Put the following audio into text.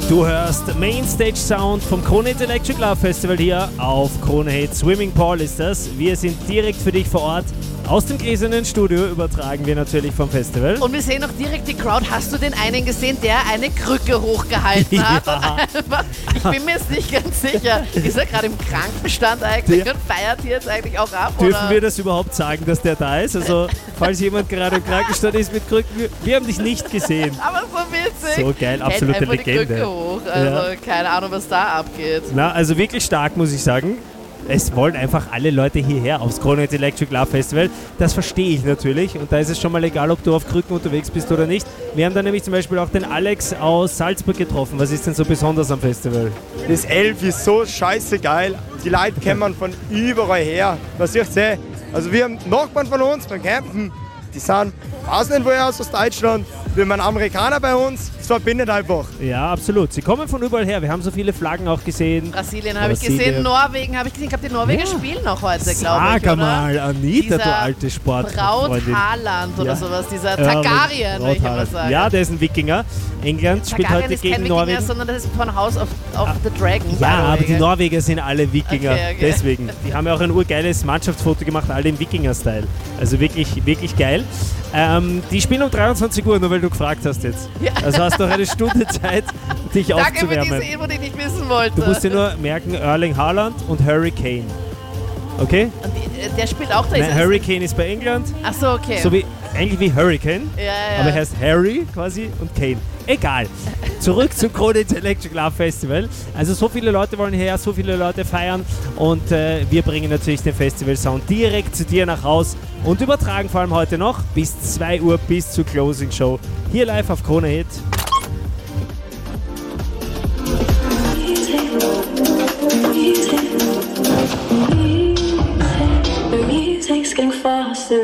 Du hörst Mainstage Sound vom Krone Hit Electric Love Festival hier auf Krone Hit. Swimming Pool ist das. Wir sind direkt für dich vor Ort. Aus dem gläsernen Studio übertragen wir natürlich vom Festival. Und wir sehen auch direkt die Crowd. Hast du den einen gesehen, der eine Krücke hochgehalten hat? Ja. Ich bin mir jetzt nicht ganz sicher. Ist er gerade im Krankenstand eigentlich und feiert hier jetzt eigentlich auch ab? Dürfen wir das überhaupt sagen, dass der da ist? Also, falls jemand gerade im Krankenstand ist mit Krücken, wir haben dich nicht gesehen. Aber so witzig. So geil, absolute Hält einfach Legende. Die Krücke hoch. Also keine Ahnung, was da abgeht. Na, also wirklich stark, muss ich sagen. Es wollen einfach alle Leute hierher aufs Krone Hit Electric Love Festival. Das verstehe ich natürlich. Und da ist es schon mal egal, ob du auf Krücken unterwegs bist oder nicht. Wir haben da nämlich zum Beispiel auch den Alex aus Salzburg getroffen. Was ist denn so besonders am Festival? Das Elf ist so scheiße geil. Die Leute kommen von überall her. Was ich sehe. Also wir haben Nachbarn von uns beim Campen. Die sind, weiß nicht woher aus Deutschland. Wir haben einen Amerikaner bei uns. Das verbindet einfach. Ja, absolut. Sie kommen von überall her. Wir haben so viele Flaggen auch gesehen. Brasilien habe ich gesehen, Norwegen habe ich gesehen. Ich glaube, die Norweger spielen auch heute, glaube ich. Sag mal, Anita, du alte Sportfreundin. Braut Haaland oder sowas, dieser Targaryen, würde ich mal sagen. Ja, der ist ein Wikinger. England spielt Targaryen heute ist gegen kein Norwegen. Wikinger, sondern das ist von House of the Dragon. Ja, aber die Norweger sind alle Wikinger. Okay. Deswegen. Die haben ja auch ein urgeiles Mannschaftsfoto gemacht, alle im Wikinger-Style. Also wirklich, wirklich geil. Die spielen um 23 Uhr, nur weil du gefragt hast jetzt. Ja. Also hast du noch eine Stunde Zeit, dich aufzuwärmen. Danke für diese Info, die ich nicht wissen wollte. Du musst dir nur merken, Erling Haaland und Harry Kane. Okay? Und der spielt auch da. Nein, Harry Kane ist bei England. Ach so, okay. So wie, eigentlich wie Hurricane. Ja. Aber er heißt Harry quasi und Kane. Egal. Zurück zum Krone Hit Electric Love Festival. Also so viele Leute wollen hierher, so viele Leute feiern und wir bringen natürlich den Festival-Sound direkt zu dir nach Haus und übertragen vor allem heute noch bis 2 Uhr bis zur Closing Show. Hier live auf Krone Hit. The music's getting far.